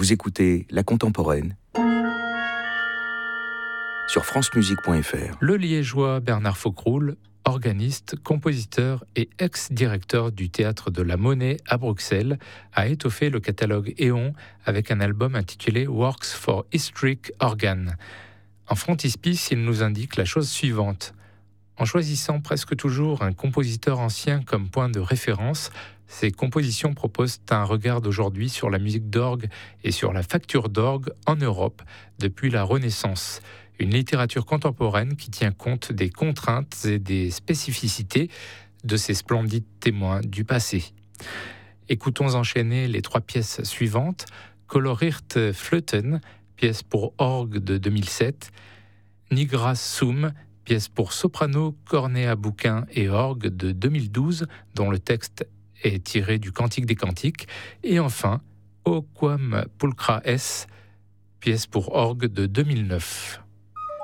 Vous écoutez La Contemporaine sur francemusique.fr. Le Liégeois Bernard Faucroul, organiste, compositeur et ex-directeur du Théâtre de la Monnaie à Bruxelles, a étoffé le catalogue Éon avec un album intitulé Works for Historic Organ. En frontispice, il nous indique la chose suivante. En choisissant presque toujours un compositeur ancien comme point de référence, ses compositions proposent un regard d'aujourd'hui sur la musique d'orgue et sur la facture d'orgue en Europe depuis la Renaissance. Une littérature contemporaine qui tient compte des contraintes et des spécificités de ces splendides témoins du passé. Écoutons enchaîner les 3 pièces suivantes. Colorierte Flöten, pièce pour orgue de 2007. Nigras Sum, pièce pour soprano, cornet à bouquin et orgue de 2012, dont le texte est tiré du Cantique des Cantiques. Et enfin, O Quam Pulchra Es, pièce pour orgue de 2009.